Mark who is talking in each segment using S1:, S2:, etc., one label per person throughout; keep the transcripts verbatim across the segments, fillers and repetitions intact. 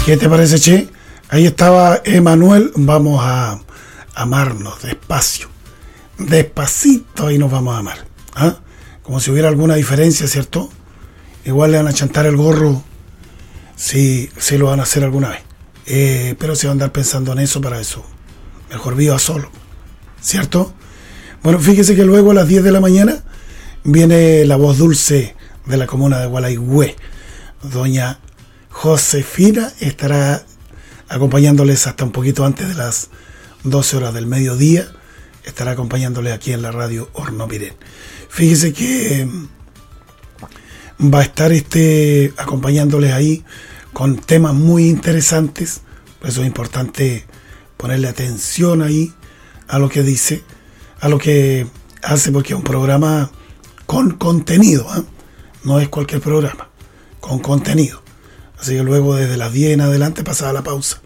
S1: ¿Qué te parece, che? Ahí estaba Emanuel. Vamos a amarnos despacio, despacito, ahí nos vamos a amar, ¿ah? Como si hubiera alguna diferencia, ¿cierto? Igual le van a chantar el gorro si, si lo van a hacer alguna vez, eh, pero se va a andar pensando en eso. Para eso mejor viva solo, ¿cierto? Bueno, fíjese que luego a las diez de la mañana viene la voz dulce de la comuna de Gualaihue. Doña Josefina estará acompañándoles hasta un poquito antes de las doce horas del mediodía. Estará acompañándoles aquí en la radio Hornopiren. Fíjese que va a estar este acompañándoles ahí con temas muy interesantes. Por eso es importante ponerle atención ahí a lo que dice, a lo que hace, porque es un programa con contenido, ¿eh? No es cualquier programa, con contenido. Así que luego desde las diez en adelante, pasada la pausa,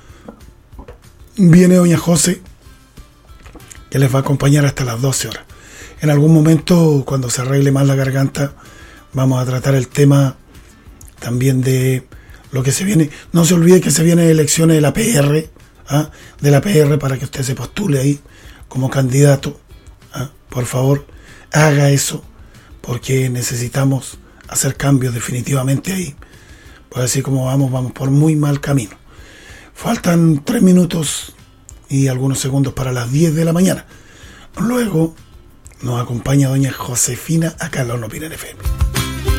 S1: viene doña José, que les va a acompañar hasta las doce horas. En algún momento, cuando se arregle más la garganta, vamos a tratar el tema también de lo que se viene. No se olvide que se vienen elecciones de la P R, ¿ah? de la P R, para que usted se postule ahí como candidato. ¿Ah? Por favor, haga eso, porque necesitamos hacer cambios definitivamente ahí. Pues así como vamos, vamos por muy mal camino. Faltan tres minutos y algunos segundos para las diez de la mañana. Luego nos acompaña doña Josefina acá en la Hornopiren F M.